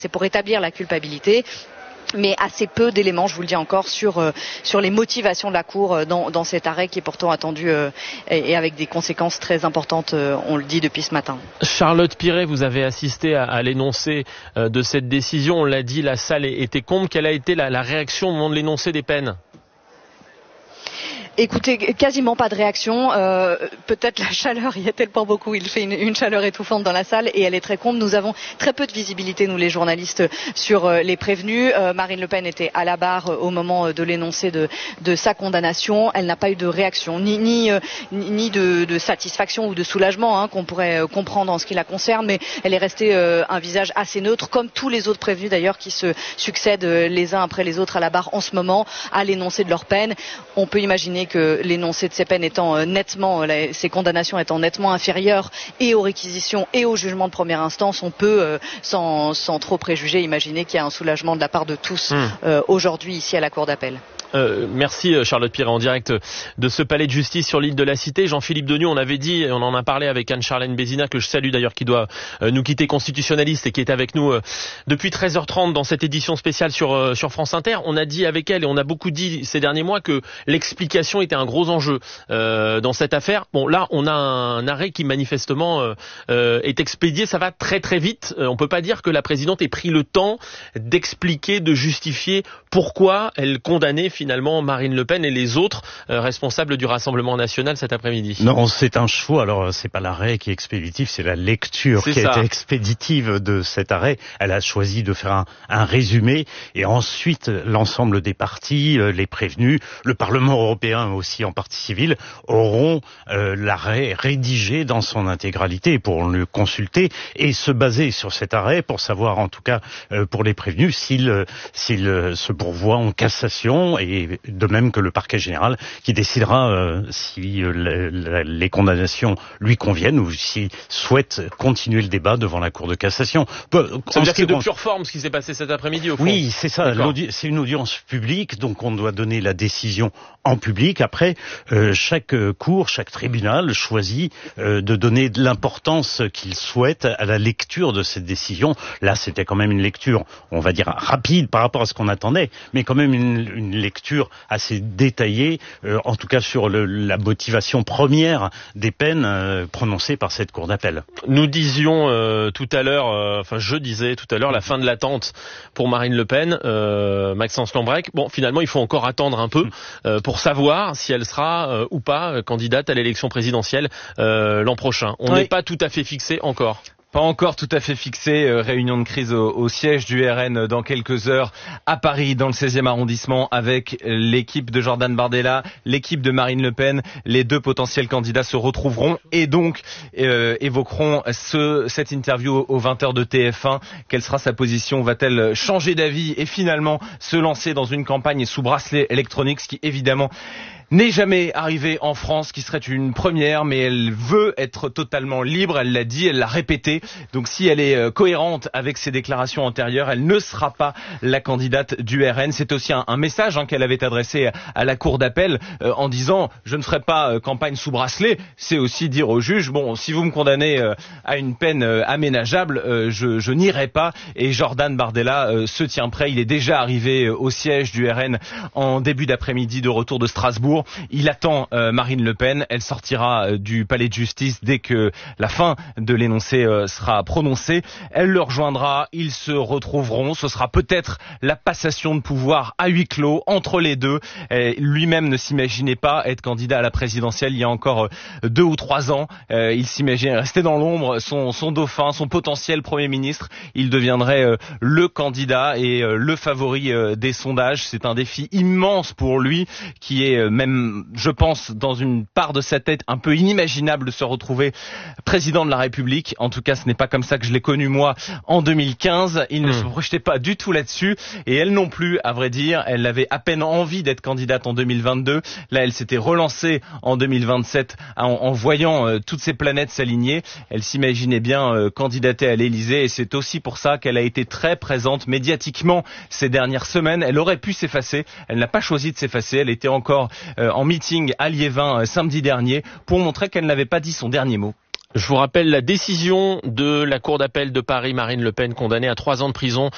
c'est pour établir la culpabilité. Mais assez peu d'éléments, je vous le dis encore, sur les motivations de la Cour dans cet arrêt qui est pourtant attendu et avec des conséquences très importantes, on le dit depuis ce matin. Charlotte Piret, vous avez assisté à l'énoncé de cette décision. On l'a dit, la salle était comble. Quelle a été la réaction au moment de l'énoncé des peines ? Écoutez, quasiment pas de réaction. Peut-être la chaleur y est tellement beaucoup. Il fait une chaleur étouffante dans la salle et elle est très comble. Nous avons très peu de visibilité, nous les journalistes, sur les prévenus. Marine Le Pen était à la barre au moment de l'énoncé de sa condamnation. Elle n'a pas eu de réaction, ni de satisfaction ou de soulagement qu'on pourrait comprendre en ce qui la concerne, mais elle est restée un visage assez neutre, comme tous les autres prévenus d'ailleurs qui se succèdent les uns après les autres à la barre en ce moment à l'énoncé de leur peine. On peut imaginer que l'énoncé de ces peines étant ces condamnations étant nettement inférieures et aux réquisitions et au jugement de première instance, on peut sans trop préjuger imaginer qu'il y a un soulagement de la part de tous aujourd'hui ici à la Cour d'appel. Merci Charlotte Piret en direct de ce palais de justice sur l'île de la Cité. Jean-Philippe Degnaud, on avait dit, on en a parlé avec Anne-Charlène Bézina, que je salue d'ailleurs, qui doit nous quitter, constitutionnaliste, et qui est avec nous depuis 13h30 dans cette édition spéciale sur France Inter. On a dit avec elle, et on a beaucoup dit ces derniers mois, que l'explication était un gros enjeu dans cette affaire. Bon, là, on a un arrêt qui manifestement est expédié. Ça va très très vite. On peut pas dire que la présidente ait pris le temps d'expliquer, de justifier pourquoi elle condamnait finalement Marine Le Pen et les autres responsables du Rassemblement national cet après-midi. Non, c'est un choix. Alors, c'est pas l'arrêt qui est expéditif, c'est la lecture qui a été expéditive de cet arrêt. Elle a choisi de faire un résumé et ensuite l'ensemble des partis, les prévenus, le Parlement européen aussi en partie civile, auront l'arrêt rédigé dans son intégralité pour le consulter et se baser sur cet arrêt pour savoir, en tout cas pour les prévenus, s'ils se pourvoient en cassation, et de même que le parquet général qui décidera si les condamnations lui conviennent ou s'il souhaite continuer le débat devant la Cour de cassation. Ça veut dire que c'est de pure forme ce qui s'est passé cet après-midi au fond. Oui, c'est ça. C'est une audience publique, donc on doit donner la décision en public. Après, chaque cour, chaque tribunal choisit de donner de l'importance qu'il souhaite à la lecture de cette décision. Là, c'était quand même une lecture, on va dire, rapide par rapport à ce qu'on attendait, mais quand même une lecture assez détaillée, en tout cas sur la motivation première des peines prononcées par cette cour d'appel. Nous disions tout à l'heure, je disais tout à l'heure, la fin de l'attente pour Marine Le Pen, Maxence Lambrec. Bon, finalement, il faut encore attendre un peu pour savoir si elle sera ou pas candidate à l'élection présidentielle l'an prochain. On n'est pas tout à fait fixé encore. Pas encore tout à fait fixé. Réunion de crise au siège du RN dans quelques heures à Paris, dans le 16e arrondissement, avec l'équipe de Jordan Bardella, l'équipe de Marine Le Pen. Les deux potentiels candidats se retrouveront et donc évoqueront cette interview aux 20h de TF1. Quelle sera sa position? Va-t-elle changer d'avis et finalement se lancer dans une campagne sous bracelet électronique, ce qui évidemment n'est jamais arrivé en France, qui serait une première, mais elle veut être totalement libre, elle l'a dit, elle l'a répété. Donc si elle est cohérente avec ses déclarations antérieures, elle ne sera pas la candidate du RN. C'est aussi un message qu'elle avait adressé à la cour d'appel en disant « je ne ferai pas campagne sous bracelet ». C'est aussi dire au juge « bon, si vous me condamnez à une peine aménageable, je n'irai pas ». Et Jordan Bardella se tient prêt, il est déjà arrivé au siège du RN en début d'après-midi de retour de Strasbourg. Il attend Marine Le Pen, elle sortira du palais de justice dès que la fin de l'énoncé sera prononcée. Elle le rejoindra, ils se retrouveront, ce sera peut-être la passation de pouvoir à huis clos entre les deux. Lui-même ne s'imaginait pas être candidat à la présidentielle il y a encore 2 ou 3 ans. Il s'imaginait rester dans l'ombre, son dauphin, son potentiel Premier ministre. Il deviendrait le candidat et le favori des sondages. C'est un défi immense pour lui qui est même, je pense, dans une part de sa tête un peu inimaginable de se retrouver président de la République. En tout cas, ce n'est pas comme ça que je l'ai connu moi en 2015. Il ne se projetait pas du tout là-dessus et elle non plus, à vrai dire. Elle avait à peine envie d'être candidate en 2022. Là, elle s'était relancée en 2027 en voyant toutes ces planètes s'aligner. Elle s'imaginait bien candidater à l'Élysée et c'est aussi pour ça qu'elle a été très présente médiatiquement ces dernières semaines. Elle aurait pu s'effacer. Elle n'a pas choisi de s'effacer. Elle était encore en meeting à Liévin samedi dernier pour montrer qu'elle n'avait pas dit son dernier mot. Je vous rappelle la décision de la Cour d'appel de Paris, Marine Le Pen condamnée à 3 ans de prison